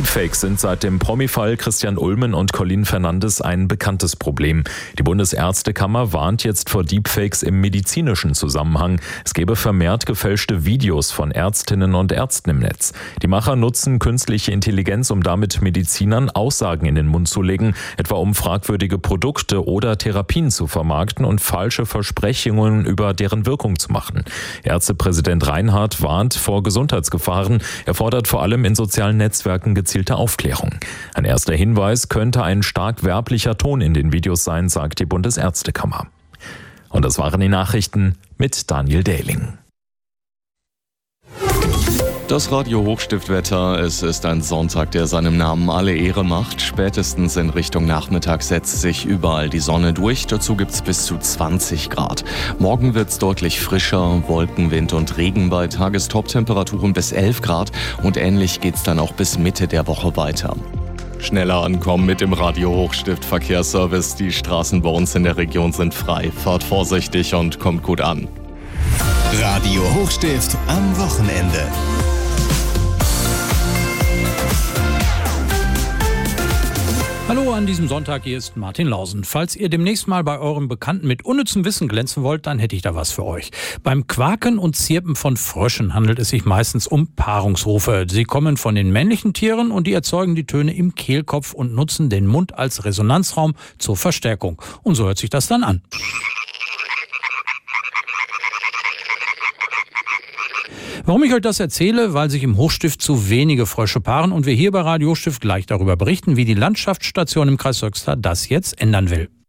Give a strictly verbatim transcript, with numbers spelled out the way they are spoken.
Deepfakes sind seit dem Promi-Fall Christian Ulmen und Colin Fernandes ein bekanntes Problem. Die Bundesärztekammer warnt jetzt vor Deepfakes im medizinischen Zusammenhang. Es gebe vermehrt gefälschte Videos von Ärztinnen und Ärzten im Netz. Die Macher nutzen künstliche Intelligenz, um damit Medizinern Aussagen in den Mund zu legen, etwa um fragwürdige Produkte oder Therapien zu vermarkten und falsche Versprechungen über deren Wirkung zu machen. Ärztepräsident Reinhardt warnt vor Gesundheitsgefahren. Er fordert vor allem in sozialen Netzwerken gezielte Aufklärung. Ein erster Hinweis könnte ein stark werblicher Ton in den Videos sein, sagt die Bundesärztekammer. Und das waren die Nachrichten mit Daniel Dehling. Das Radio-Hochstiftwetter, es ist ein Sonntag, der seinem Namen alle Ehre macht. Spätestens in Richtung Nachmittag setzt sich überall die Sonne durch. Dazu gibt's bis zu zwanzig Grad. Morgen wird's deutlich frischer, Wolken, Wind und Regen bei Tagestop-Temperaturen bis elf Grad. Und ähnlich geht's dann auch bis Mitte der Woche weiter. Schneller ankommen mit dem Radio-Hochstift-Verkehrsservice. Die Straßen bei uns in der Region sind frei. Fahrt vorsichtig und kommt gut an. Radio Hochstift am Wochenende. Hallo an diesem Sonntag, hier ist Martin Lausen. Falls ihr demnächst mal bei eurem Bekannten mit unnützem Wissen glänzen wollt, dann hätte ich da was für euch. Beim Quaken und Zirpen von Fröschen handelt es sich meistens um Paarungsrufe. Sie kommen von den männlichen Tieren und die erzeugen die Töne im Kehlkopf und nutzen den Mund als Resonanzraum zur Verstärkung. Und so hört sich das dann an. Warum ich euch das erzähle? Weil sich im Hochstift zu wenige Frösche paaren und wir hier bei Radio Hochstift gleich darüber berichten, wie die Landschaftsstation im Kreis Höxter das jetzt ändern will.